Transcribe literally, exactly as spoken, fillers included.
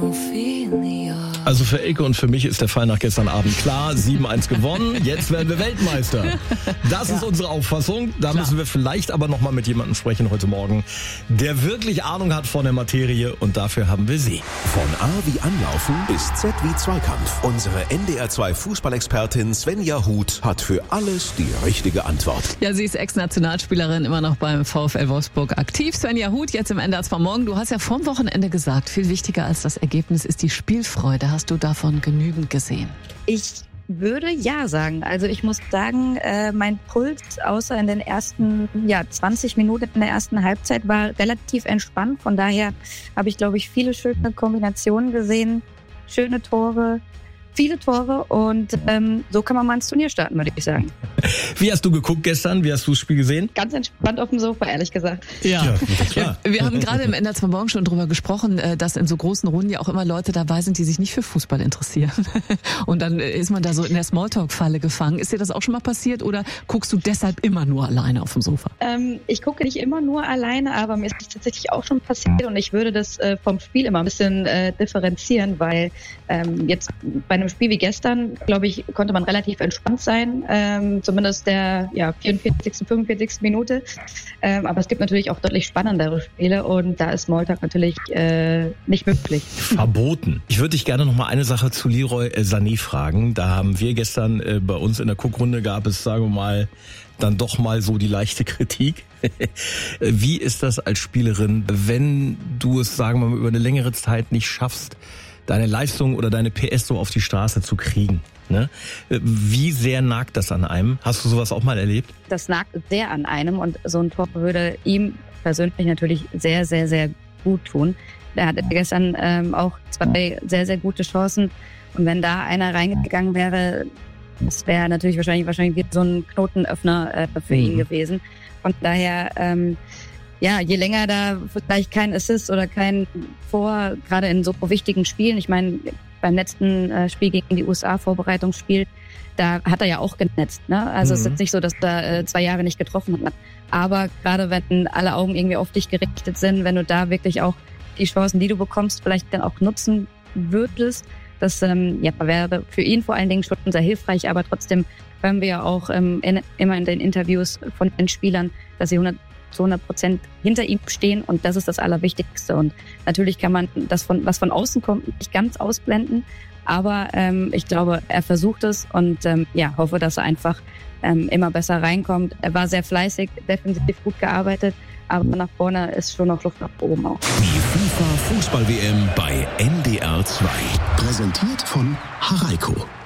Also für Elke und für mich ist der Fall nach gestern Abend klar. sieben eins gewonnen, jetzt werden wir Weltmeister. Das ja. ist unsere Auffassung. Da klar. müssen wir vielleicht aber noch mal mit jemandem sprechen heute Morgen, der wirklich Ahnung hat von der Materie, und dafür haben wir sie. Von A wie Anlaufen bis Z wie Zweikampf. Unsere N D R zwei Fußballexpertin Svenja Huth hat für alles die richtige Antwort. Ja, sie ist Ex-Nationalspielerin, immer noch beim VfL Wolfsburg aktiv. Svenja Huth, jetzt im N D R zwei Morgen. Du hast ja vorm Wochenende gesagt, viel wichtiger als das Ergebnis ist die Spielfreude. Hast du davon genügend gesehen? Ich würde ja sagen. Also ich muss sagen, äh, mein Puls, außer in den ersten ja, zwanzig Minuten in der ersten Halbzeit, war relativ entspannt. Von daher habe ich, glaube ich, viele schöne Kombinationen gesehen, schöne Tore, viele Tore, und ähm, so kann man mal ins Turnier starten, würde ich sagen. Wie hast du geguckt gestern? Wie hast du das Spiel gesehen? Ganz entspannt auf dem Sofa, ehrlich gesagt. Ja, ja klar. Wir haben gerade im N D R zwei Morgen schon drüber gesprochen, dass in so großen Runden ja auch immer Leute dabei sind, die sich nicht für Fußball interessieren. Und dann ist man da so in der Smalltalk-Falle gefangen. Ist dir das auch schon mal passiert oder guckst du deshalb immer nur alleine auf dem Sofa? Ähm, ich gucke nicht immer nur alleine, aber mir ist das tatsächlich auch schon passiert, und ich würde das äh, vom Spiel immer ein bisschen äh, differenzieren, weil ähm, jetzt bei einem Spiel wie gestern, glaube ich, konnte man relativ entspannt sein, ähm, zumindest der ja, vierundvierzigsten, fünfundvierzigsten Minute. Ähm, aber es gibt natürlich auch deutlich spannendere Spiele, und da ist Smalltalk natürlich äh, nicht möglich. Verboten. Ich würde dich gerne noch mal eine Sache zu Leroy Sané fragen. Da haben wir gestern äh, bei uns in der Guckrunde gab es, sagen wir mal, dann doch mal so die leichte Kritik. Wie ist das als Spielerin, wenn du es, sagen wir mal, über eine längere Zeit nicht schaffst, deine Leistung oder deine P S so auf die Straße zu kriegen? Ne? Wie sehr nagt das an einem? Hast du sowas auch mal erlebt? Das nagt sehr an einem, und so ein Tor würde ihm persönlich natürlich sehr, sehr, sehr gut tun. Er hatte gestern ähm, auch zwei sehr, sehr gute Chancen, und wenn da einer reingegangen wäre, das wäre natürlich wahrscheinlich wahrscheinlich so ein Knotenöffner äh, für mhm. ihn gewesen. Von daher, ähm, ja, je länger da vielleicht kein Assist oder kein Vor, gerade in so wichtigen Spielen, ich meine, beim letzten äh, Spiel gegen die U S A, Vorbereitungsspiel, da hat er ja auch genetzt, ne? Also mhm. es ist jetzt nicht so, dass er äh, zwei Jahre nicht getroffen hat. Aber gerade wenn alle Augen irgendwie auf dich gerichtet sind, wenn du da wirklich auch die Chancen, die du bekommst, vielleicht dann auch nutzen würdest, das ähm, ja, wäre für ihn vor allen Dingen schon sehr hilfreich. Aber trotzdem hören wir ja auch ähm, in, immer in den Interviews von den Spielern, dass sie hundert zu hundert Prozent hinter ihm stehen, und das ist das Allerwichtigste. Und natürlich kann man das, von was von außen kommt, nicht ganz ausblenden, aber ähm, ich glaube, er versucht es, und ähm, ja, hoffe, dass er einfach ähm, immer besser reinkommt. Er war sehr fleißig, defensiv gut gearbeitet, aber nach vorne ist schon noch Luft nach oben auch. Die FIFA Fußball-W M bei N D R zwei. Präsentiert von Haraiko.